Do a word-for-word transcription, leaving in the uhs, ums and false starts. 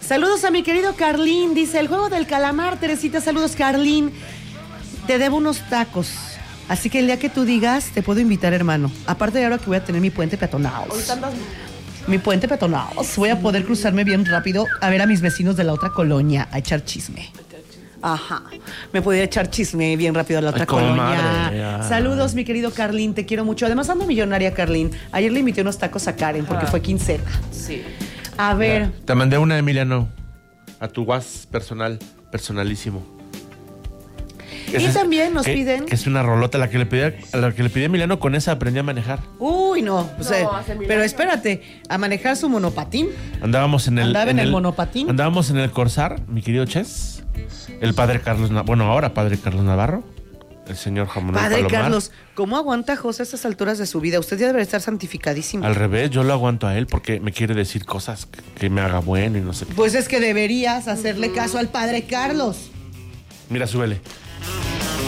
Saludos a mi querido Carlín, dice, el juego del calamar, Teresita, saludos Carlín. Te debo unos tacos, así que el día que tú digas, te puedo invitar, hermano. Aparte de ahora que voy a tener mi puente peatonal. Mi puente peatonal. Voy a poder cruzarme bien rápido a ver a mis vecinos de la otra colonia, a echar chisme. Ajá. Me podía echar chisme bien rápido a la otra Ay, colonia. Madre, saludos, mi querido Carlín, te quiero mucho. Además, ando millonaria, Carlín. Ayer le invité unos tacos a Karen porque ah. fue quincena. Sí. A ver. Ya. Te mandé una, Emiliano, a tu WhatsApp personal, personalísimo. Y es, también nos que, piden. Que es una rolota la que le pedí a, la que le pedí a Emiliano, con esa aprendí a manejar. Uy, no. Pues, no eh, pero espérate, a manejar su monopatín. Andábamos en el. Andaba en en el, el monopatín. Andábamos en el Corsar, mi querido Ches. El padre Carlos, bueno, ahora padre Carlos Navarro. El señor Jamón Padre Palomar. Carlos, ¿cómo aguanta José a estas alturas de su vida? Usted ya debe estar santificadísimo. Al revés, yo lo aguanto a él porque me quiere decir cosas que, que me haga bueno y no sé qué. Pues es que deberías hacerle caso al padre Carlos. Mira, súbele.